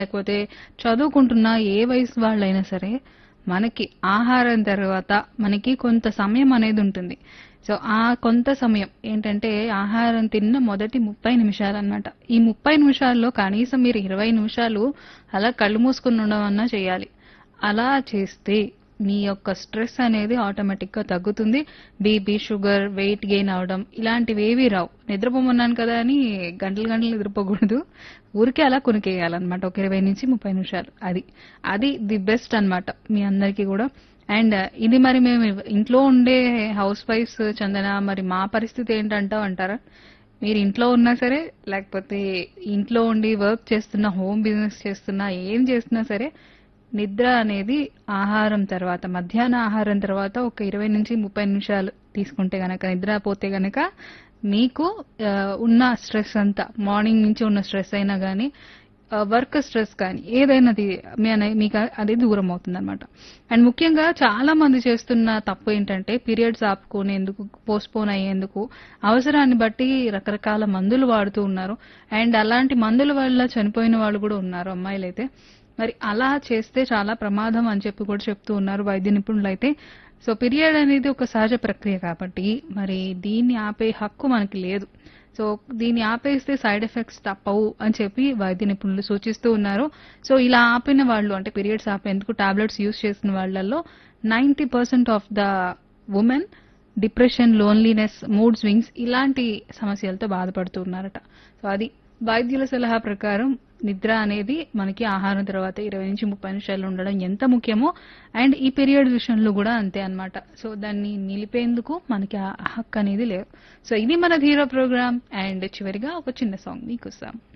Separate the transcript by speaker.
Speaker 1: లేకపోతే చదువుకుంటున్న ఏ వయసు వాళ్ళైనా సరే మనకి ఆహారం తర్వాత మనకి కొంత సమయం అనేది ఉంటుంది. సో ఆ కొంత సమయం ఏంటంటే ఆహారం తిన్న మొదటి 30 నిమిషాలు అన్నమాట. ఈ 30 నిమిషాల్లో కనీసం మీరు 20 నిమిషాలు అలా కళ్ళు మూసుకుని ఉండమన్నా చేయాలి. అలా చేస్తే మీ యొక్క స్ట్రెస్ అనేది ఆటోమేటిక్ గా తగ్గుతుంది. బీపీ, షుగర్, వెయిట్ గెయిన్ అవడం ఇలాంటివేవీ రావు. నిద్రపోమన్నాను కదా అని గంటలు గంటలు నిద్రపోకూడదు. ఊరికే అలా కొనికేయాలన్నమాట ఒక 20 నుంచి 30 నిమిషాలు. అది ది బెస్ట్ అన్నమాట మీ అందరికీ కూడా. అండ్ ఇది మరి మేము ఇంట్లో ఉండే హౌస్ వైఫ్స్ చందన, మరి మా పరిస్థితి ఏంటంటావు అంటారా? మీరు ఇంట్లో ఉన్నా సరే, లేకపోతే ఇంట్లో ఉండి వర్క్ చేస్తున్నా, హోమ్ బిజినెస్ చేస్తున్నా, ఏం చేస్తున్నా సరే నిద్ర అనేది ఆహారం తర్వాత, మధ్యాహ్న ఆహారం తర్వాత ఒక 20 నుంచి 30 నిమిషాలు తీసుకుంటే గనక, నిద్రపోతే గనక మీకు ఉన్న స్ట్రెస్ అంతా, మార్నింగ్ నుంచి ఉన్న స్ట్రెస్ అయినా గానీ, వర్క్ స్ట్రెస్ కానీ ఏదైనా మీకు అది దూరం అవుతుంది అనమాట. అండ్ ముఖ్యంగా చాలా మంది చేస్తున్న తప్పు ఏంటంటే పీరియడ్స్ ఆపుకునేందుకు, పోస్ట్పోన్ అయ్యేందుకు అవసరాన్ని బట్టి రకరకాల మందులు వాడుతూ ఉన్నారు. అండ్ అలాంటి మందుల వల్ల చనిపోయిన వాళ్ళు కూడా ఉన్నారు అమ్మాయిలైతే. మరి అలా చేస్తే చాలా ప్రమాదం అని చెప్పి కూడా చెప్తూ ఉన్నారు వైద్య నిపుణులైతే. సో పీరియడ్ అనేది ఒక సహజ ప్రక్రియ కాబట్టి మరి దీన్ని ఆపే హక్కు మనకి లేదు. సో దీన్ని ఆపేస్తే సైడ్ ఎఫెక్ట్స్ తప్పవు అని చెప్పి వైద్య నిపుణులు సూచిస్తూ ఉన్నారు. సో ఇలా ఆపిన వాళ్ళు, అంటే పీరియడ్స్ ఆపేందుకు టాబ్లెట్స్ యూజ్ చేసిన వాళ్ళల్లో 90% of the women depression, loneliness, mood swings ఇలాంటి సమస్యలతో బాధపడుతూ ఉన్నారట. సో అది వైద్యుల సలహా ప్రకారం నిద్ర అనేది మనకి ఆహారం తర్వాత 20 నుంచి 30 నిమిషాలు ఉండడం ఎంత ముఖ్యమో, అండ్ ఈ పీరియడ్ విషయంలో కూడా అంతే అన్నమాట. సో దాన్ని నిలిపేందుకు మనకి ఆ హక్కు అనేది లేదు. సో ఇది మన ధీరో ప్రోగ్రామ్. అండ్ చివరిగా ఒక చిన్న సాంగ్ మీకోసం.